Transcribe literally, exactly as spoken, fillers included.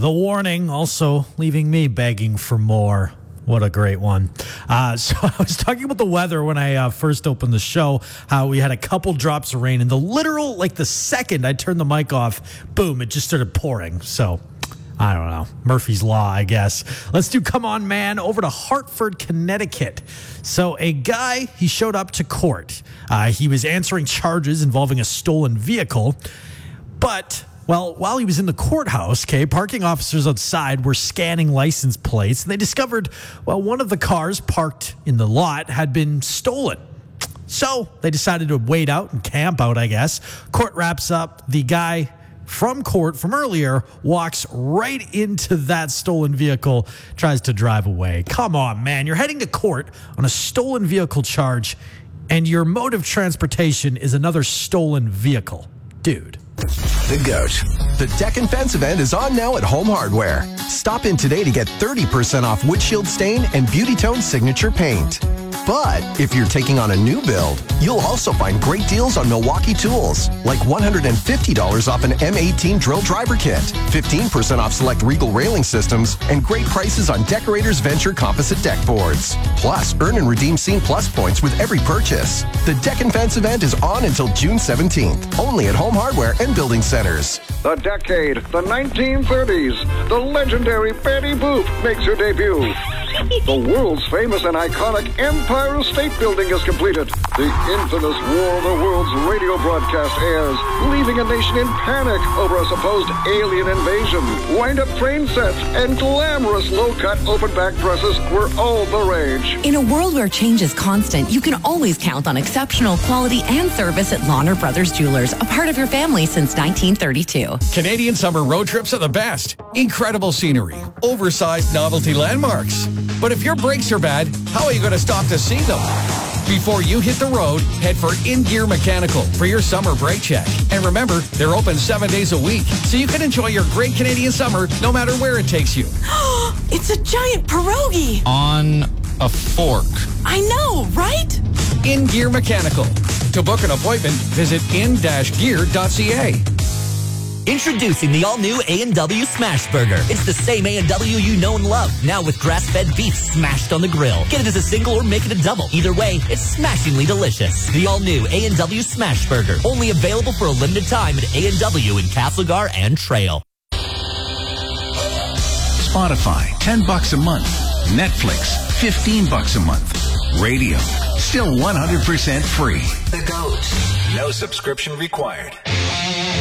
The Warning, also leaving me begging for more. What a great one. Uh, so I was talking about the weather when I uh, first opened the show, how we had a couple drops of rain, and the literal, like the second I turned the mic off, boom, it just started pouring. So I don't know. Murphy's Law, I guess. Let's do Come On Man over to Hartford, Connecticut. So a guy, he showed up to court. Uh, he was answering charges involving a stolen vehicle, but... Well, while he was in the courthouse, okay, parking officers outside were scanning license plates, and they discovered, well, one of the cars parked in the lot had been stolen. So they decided to wait out and camp out, I guess. Court wraps up. The guy from court from earlier walks right into that stolen vehicle, tries to drive away. Come on, man. You're heading to court on a stolen vehicle charge, and your mode of transportation is another stolen vehicle. Dude. The GOAT. The Deck and Fence event is on now at Home Hardware. Stop in today to get thirty percent off windshield stain and Beauty Tone signature paint. But if you're taking on a new build, you'll also find great deals on Milwaukee tools, like one hundred fifty dollars off an M eighteen drill driver kit, fifteen percent off select Regal railing systems, and great prices on Decorators Venture composite deck boards. Plus, earn and redeem Scene Plus points with every purchase. The Deck and Fence event is on until June seventeenth, only at Home Hardware and Building Centers. The decade, the nineteen thirties, the legendary Betty Boop makes her debut. The world's famous and iconic Empire State Building is completed. The infamous War of the Worlds radio broadcast airs, leaving a nation in panic over a supposed alien invasion. Wind-up train sets and glamorous low-cut open-back dresses were all the rage. In a world where change is constant, you can always count on exceptional quality and service at Lahner Brothers Jewelers, a part of your family since nineteen thirty-two. Canadian summer road trips are the best. Incredible scenery, oversized novelty landmarks. But if your brakes are bad, how are you going to stop to see them? Before you hit the road, head for In Gear Mechanical for your summer brake check. And remember, they're open seven days a week, so you can enjoy your great Canadian summer no matter where it takes you. It's a giant pierogi! On a fork. I know, right? In Gear Mechanical. To book an appointment, visit in dash gear dot c a. Introducing the all-new A and W Smash Burger. It's the same A and W you know and love, now with grass-fed beef smashed on the grill. Get it as a single or make it a double. Either way, it's smashingly delicious. The all-new A and W Smash Burger. Only available for a limited time at A and W in Castlegar and Trail. Spotify, ten bucks a month. Netflix, fifteen bucks a month. Radio, still one hundred percent free. The GOAT. No subscription required.